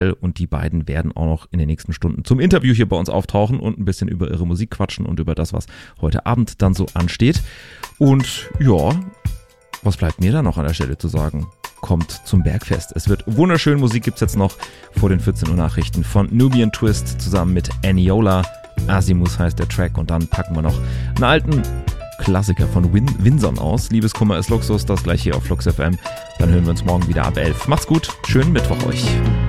Und die beiden werden auch noch in den nächsten Stunden zum Interview hier bei uns auftauchen und ein bisschen über ihre Musik quatschen und über das, was heute Abend dann so ansteht. Und ja, was bleibt mir da noch an der Stelle zu sagen? Kommt zum Bergfest. Es wird wunderschön. Musik gibt's jetzt noch vor den 14 Uhr Nachrichten von Nubian Twist zusammen mit Aniola. Asimus heißt der Track. Und dann packen wir noch einen alten Klassiker von Winson aus. Liebeskummer ist Luxus, das gleich hier auf Flux FM. Dann hören wir uns morgen wieder ab 11. Macht's gut, schönen Mittwoch euch.